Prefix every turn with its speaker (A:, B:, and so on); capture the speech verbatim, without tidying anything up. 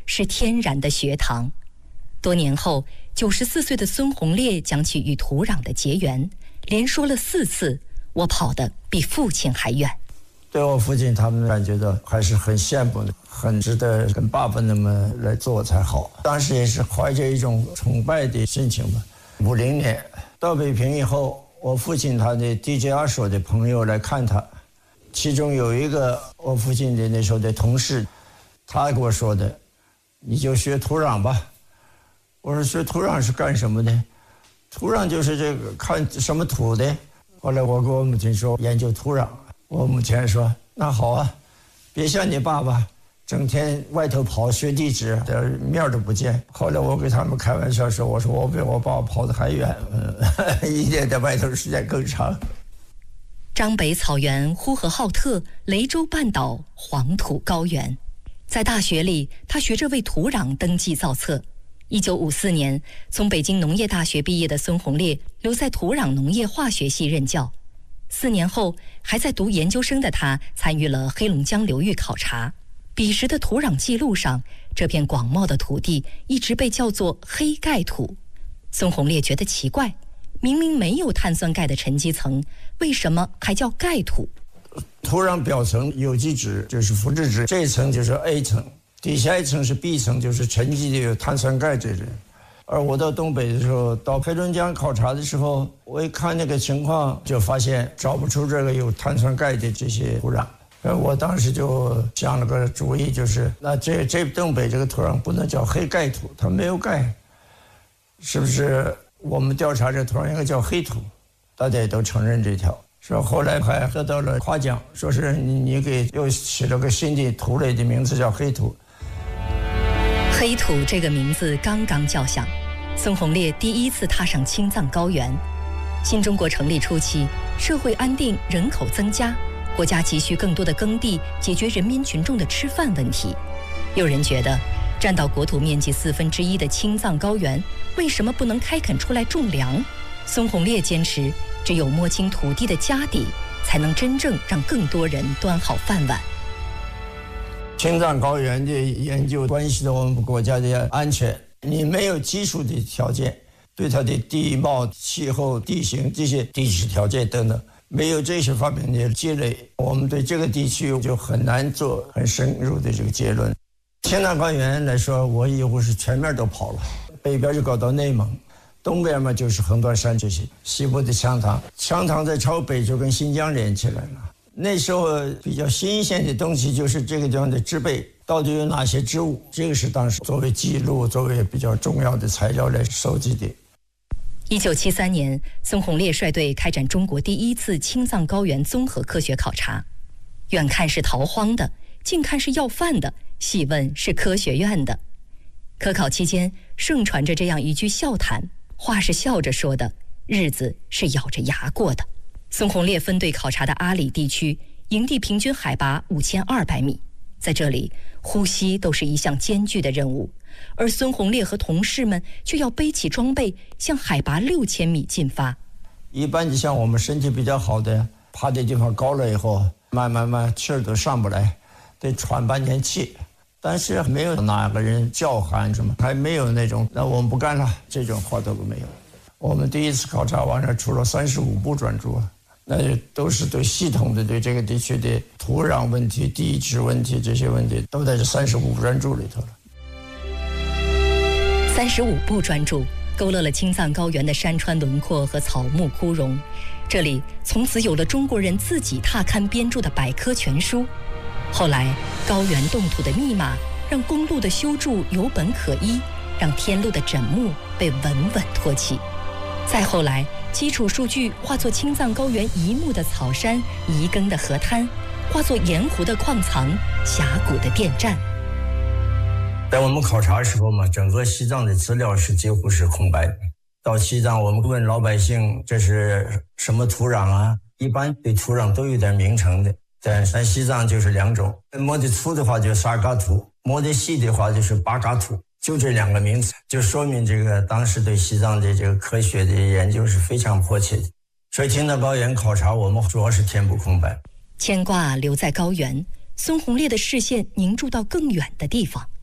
A: 是天然的学堂。多年后，九十四岁的孙洪烈讲起与土壤的结缘，连说了四次：“我跑得比父亲还远。”
B: 对我父亲，他们感觉到还是很羡慕的，很值得跟爸爸那么来做才好。当时也是怀着一种崇拜的心情吧。五零年到北平以后，我父亲他的 D J 二所的朋友来看他，其中有一个我父亲的那时候的同事，他给我说的：“你就学土壤吧。”我说：“学土壤是干什么的？”土壤就是这个看什么土的。后来我跟我母亲说研究土壤，我母亲说：“那好啊，别像你爸爸整天外头跑学地质，面都不见。”后来我给他们开玩笑说：“我说我比我爸跑得还远，嗯，一年在外头时间更长。”
A: 张北草原、呼和浩特、雷州半岛、黄土高原，在大学里，他学着为土壤登记造册。一九五四年，从北京农业大学毕业的孙洪烈留在土壤农业化学系任教。四年后，还在读研究生的他参与了黑龙江流域考察。彼时的土壤记录上，这片广袤的土地一直被叫做黑钙土。孙洪烈觉得奇怪，明明没有碳酸钙的沉积层，为什么还叫钙土？
B: 土壤表层有机质就是腐殖质，这一层就是 A 层，底下一层是 B 层，就是沉积的有碳酸钙这种。而我到东北的时候，到黑龙江考察的时候，我一看那个情况，就发现找不出这个有碳酸钙的这些土壤。呃，我当时就想了个主意，就是那这这东北这个土壤不能叫黑钙土，它没有钙，是不是我们调查这土壤应该叫黑土？大家也都承认这条。说后来还得到了夸奖，说是你你给又起了个新的土类的名字叫黑土。
A: 黑土这个名字刚刚叫响，孙洪烈第一次踏上青藏高原。新中国成立初期，社会安定，人口增加，国家急需更多的耕地，解决人民群众的吃饭问题。有人觉得，占到国土面积四分之一的青藏高原，为什么不能开垦出来种粮？孙洪烈坚持，只有摸清土地的家底，才能真正让更多人端好饭碗。
B: 青藏高原的研究关系到我们国家的安全，你没有基础的条件，对它的地貌、气候、地形这些地质条件等等，没有这些方面的积累，我们对这个地区就很难做很深入的这个结论。青藏高原来说，我几乎是全面都跑了，北边就搞到内蒙，东边嘛就是横断山这些，西部的羌塘，羌塘在朝北就跟新疆连起来了。那时候比较新鲜的东西就是这个地方的植被到底有哪些植物，这个是当时作为记录、作为比较重要的材料来收集的。
A: 一九七三年，孙洪烈率队开展中国第一次青藏高原综合科学考察。远看是逃荒的，近看是要饭的，细问是科学院的。科考期间，盛传着这样一句笑谈，话是笑着说的，日子是咬着牙过的。孙洪烈分队考察的阿里地区，营地平均海拔五千二百米，在这里呼吸都是一项艰巨的任务，而孙洪烈和同事们却要背起装备向海拔六千米进发。
B: 一般就像我们身体比较好的，爬的地方高了以后，慢慢慢气儿都上不来，得喘半天气。但是没有哪个人叫喊什么，还没有那种那我们不干了这种话都没有。我们第一次考察完了，出了三十五部专著，那都是对系统的对这个地区的土壤问题、地质问题这些问题，都在这三十五部专著里头了。
A: 三十五部专著勾勒了青藏高原的山川轮廓和草木枯荣，这里从此有了中国人自己踏勘编著的百科全书。后来，高原冻土的密码让公路的修筑有本可依，让天路的枕木被稳稳托起。再后来，基础数据化作青藏高原一目的草山、宜耕的河滩，化作盐湖的矿藏、峡谷的电站。
B: 在我们考察的时候嘛，整个西藏的资料是几乎是空白的。到西藏，我们问老百姓这是什么土壤啊？一般对土壤都有点名称的。在在西藏就是两种，摸得粗的话就是沙嘎土，摸得细的话就是巴嘎土。就这两个名词，就说明这个当时对西藏的这个科学的研究是非常迫切的。所以青藏高原考察，我们主要是填补空白。
A: 牵挂留在高原，孙洪烈的视线凝注到更远的地方。